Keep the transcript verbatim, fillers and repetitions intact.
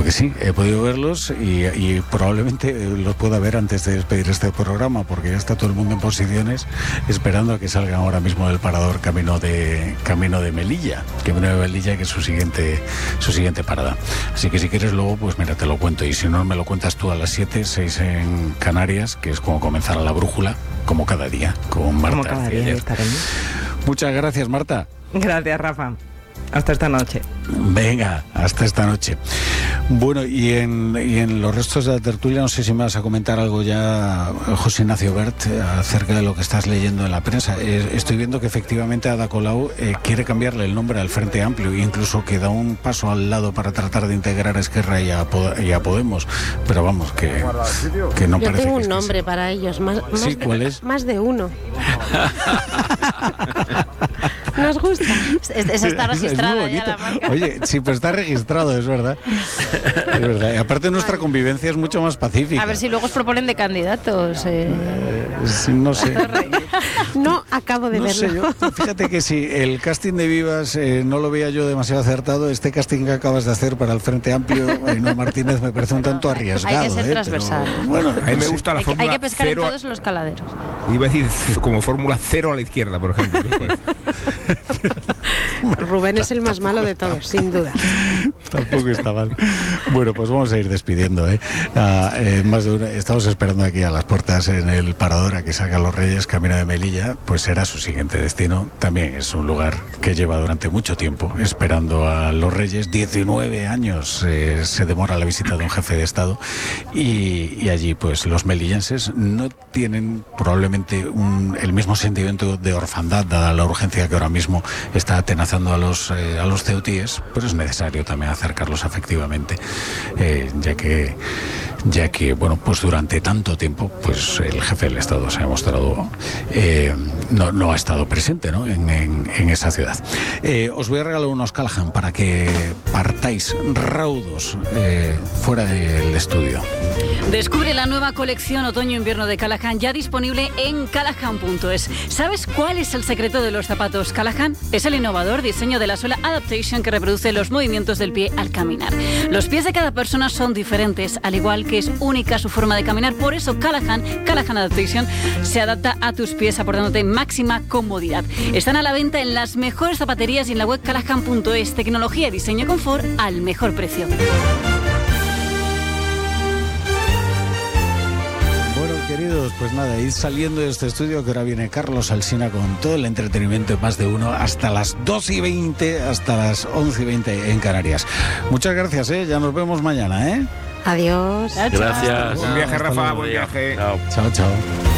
porque sí, he podido verlos y, y probablemente los pueda ver antes de despedir este programa, porque ya está todo el mundo en posiciones esperando a que salgan ahora mismo del parador camino de camino de Melilla, camino de Melilla, que es su siguiente su siguiente parada. Así que si quieres luego, pues mira, te lo cuento, y si no me lo cuentas tú a las siete, seis en Canarias, que es como comenzar a la brújula, como cada día, con Marta. Como cada día estaremos. Muchas gracias, Marta. Gracias, Rafa. Hasta esta noche. Venga, hasta esta noche. Bueno, y en, y en los restos de la tertulia, no sé si me vas a comentar algo ya, José Ignacio Bert, acerca de lo que estás leyendo en la prensa. Eh, estoy viendo que efectivamente Ada Colau eh, quiere cambiarle el nombre al Frente Amplio, incluso que da un paso al lado para tratar de integrar a Esquerra y a, y a Podemos. Pero vamos, que, que no Yo parece tengo que un nombre esté... para ellos, más, más, ¿Sí? ¿Cuál es? Más de uno. ¿Nos gusta? Es, esa está registrada ya la marca. Oye, sí, pues está registrado, es verdad. Es verdad. Y aparte nuestra convivencia es mucho más pacífica. A ver si luego os proponen de candidatos. Eh. Eh, sí, no sé. No acabo de no verlo. Sé yo. Fíjate que si el casting de Vivas eh, no lo veía yo demasiado acertado, este casting que acabas de hacer para el Frente Amplio, Ainhoa Martínez, me parece un tanto arriesgado. Hay que ser eh, transversal. Pero, bueno, a mí me gusta la hay, fórmula hay que pescar cero en todos los caladeros. Iba a decir como fórmula cero a la izquierda, por ejemplo. Rubén es el más malo de todos, sin duda. Tampoco está mal. Bueno, pues vamos a ir despidiendo, ¿eh? Ah, eh, más de una, estamos esperando aquí a las puertas en el parador a que salgan los Reyes, camino de Melilla, pues será su siguiente destino. También es un lugar que lleva durante mucho tiempo esperando a los Reyes. diecinueve años eh, se demora la visita de un jefe de Estado y, y allí pues los melillenses no tienen probablemente un, el mismo sentimiento de orfandad, dada la urgencia que ahora mismo está atenazando a los, eh, a los ceutíes, pero es necesario también acercarlos afectivamente, eh, ya que ya que bueno, pues durante tanto tiempo pues el jefe del Estado se ha mostrado eh, no, no ha estado presente, ¿no? en, en, en esa ciudad. Eh, os voy a regalar unos Callahan para que partáis raudos eh, fuera del estudio. Descubre la nueva colección otoño-invierno de Callahan, ya disponible en callahan punto es. ¿Sabes cuál es el secreto de los zapatos Callahan? Es el innovador diseño de la suela Adaptation, que reproduce los movimientos del pie al caminar. Los pies de cada persona son diferentes, al igual que es única su forma de caminar. Por eso Callahan, Callahan Adaptation, se adapta a tus pies, aportándote máxima comodidad. Están a la venta en las mejores zapaterías y en la web callahan punto es. Tecnología, diseño y confort al mejor precio. Queridos, pues nada, ir saliendo de este estudio, que ahora viene Carlos Alsina con todo el entretenimiento de Más de Uno hasta las doce y veinte, hasta las once y veinte en Canarias. Muchas gracias, ¿eh? Ya nos vemos mañana, ¿eh? Adiós. Gracias. Buen viaje, Rafa, buen viaje. Chao, chao.